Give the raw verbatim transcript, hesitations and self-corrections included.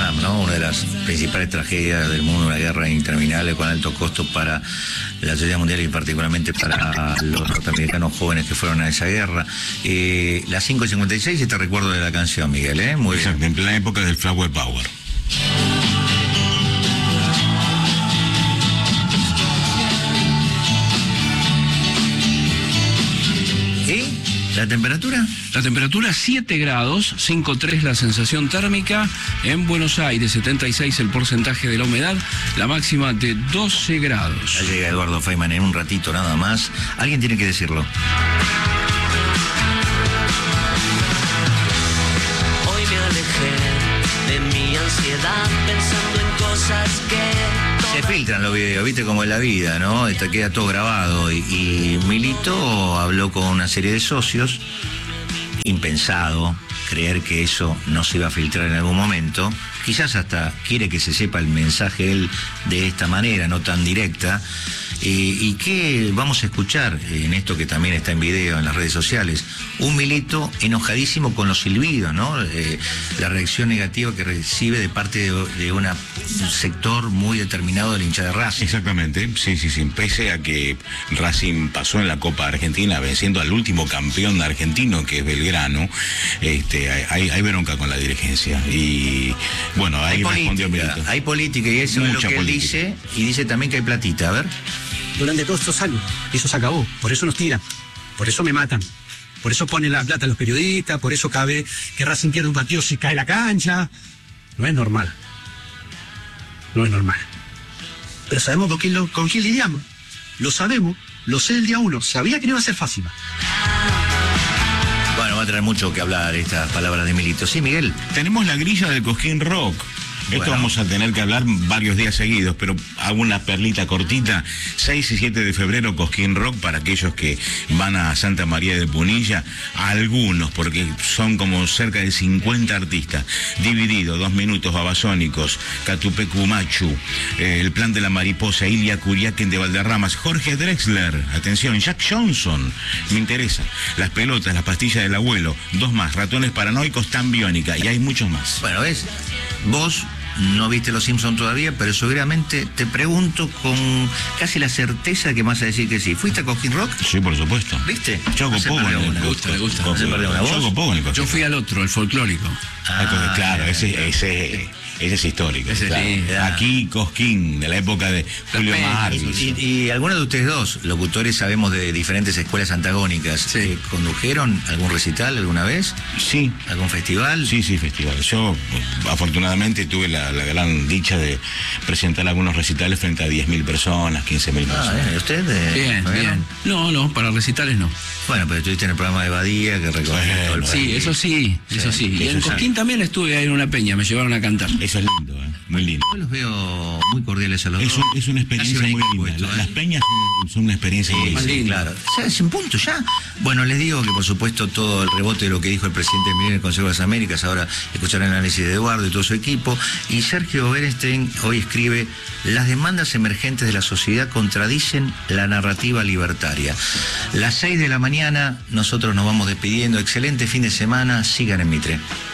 Vietnam, ¿no? Una de las principales tragedias del mundo, una guerra interminable con alto costo para la sociedad mundial y particularmente para los norteamericanos jóvenes que fueron a esa guerra. Eh, las cinco y cincuenta y seis, y te recuerdo de la canción, Miguel, ¿eh? Muy Exacto, bien. en plena época del Flower Power. ¿La temperatura? La temperatura siete grados, cinco coma tres la sensación térmica. En Buenos Aires, setenta y seis el porcentaje de la humedad, la máxima de doce grados. Ya llega Eduardo Feynman en un ratito nada más. Alguien tiene que decirlo. Hoy me alejé de mi ansiedad pensando en cosas que... Se filtran los videos, viste como es la vida, ¿no? Esto queda todo grabado. Y, y Milito habló con una serie de socios, impensado creer que eso no se iba a filtrar en algún momento. Quizás hasta quiere que se sepa el mensaje él de esta manera, no tan directa. Eh, y que vamos a escuchar en esto que también está en video en las redes sociales, un Milito enojadísimo con los silbidos, ¿no? Eh, la reacción negativa que recibe de parte de, de una, un sector muy determinado del hincha de Racing. Exactamente, sí, sí, sí. Pese a que Racing pasó en la Copa Argentina venciendo al último campeón argentino, que es Belgrano, este, hay, hay bronca con la dirigencia. Y bueno, ahí hay respondió política, Milito. hay política, y eso es lo que él dice, y dice también que hay platita, a ver. Durante todos estos años, eso se acabó, por eso nos tiran, por eso me matan, por eso ponen la plata a los periodistas, por eso cada vez que Racing pierde un partido se cae la cancha. No es normal, no es normal. Pero sabemos con quién, lo, con quién lidiamos, lo sabemos, lo sé el día uno, sabía que no iba a ser fácil. Bueno, va a tener mucho que hablar estas palabras de Milito. Sí, Miguel. Tenemos la grilla del Cosquín Rock. Esto bueno, vamos a tener que hablar varios días seguidos, pero hago una perlita cortita. seis y siete de febrero, Cosquín Rock, para aquellos que van a Santa María de Punilla, algunos, porque son como cerca de cincuenta artistas, divididos, dos minutos, Babasónicos, Catupecu Machu, eh, El Plan de la Mariposa, Ilia Curiaquen de Valderramas, Jorge Drexler, atención, Jack Johnson, me interesa, Las Pelotas, Las Pastillas del Abuelo, dos más, Ratones Paranoicos, Tan Biónica, y hay muchos más. Bueno, ¿ves? Vos no viste Los Simpsons todavía, pero seguramente te pregunto con casi la certeza que me vas a decir que sí. ¿Fuiste a Cosquín Rock? Sí, por supuesto. ¿Viste? Yo hago poco. Me gusta, me gusta. No se perdió una. Yo hago poco en el Cosquín. Yo fui al otro, el folclórico. Ah, claro, ese, ese, ese es histórico. Ese claro. sí, Aquí Cosquín, de la época de Julio Marvis. Y, y algunos de ustedes dos, locutores, sabemos de diferentes escuelas antagónicas, sí. eh, ¿condujeron algún recital alguna vez? Sí. ¿Algún festival? Sí, sí, festival. Yo, afortunadamente, tuve la, la gran dicha de presentar algunos recitales frente a diez mil personas, quince mil personas. Ah, bien. ¿Y usted? Eh, Bien, ¿no? bien. No, no, para recitales no. Bueno, pero estuviste en el programa de Badía, que recorrió Bueno, todo el Sí, país. eso sí, eso sí. Y eso en sí. Cosquín también estuve ahí en una peña, me llevaron a cantar. Eso es lindo, ¿eh? Muy lindo. Yo los veo muy cordiales a los Es, dos. un- es una experiencia Casi un muy equipo linda. esto, La- ¿eh? Las peñas son, son una experiencia muy Sí, linda. sí, lindo. claro. ¿Sabes? Sin punto ya. Bueno, les digo que por supuesto todo el rebote de lo que dijo el presidente Miguel del Consejo de las Américas, ahora escuchar el análisis de Eduardo y todo su equipo. Y Sergio Berenstein hoy escribe: las demandas emergentes de la sociedad contradicen la narrativa libertaria. Las seis de la mañana, nosotros nos vamos despidiendo. Excelente fin de semana. Sigan en Mitre.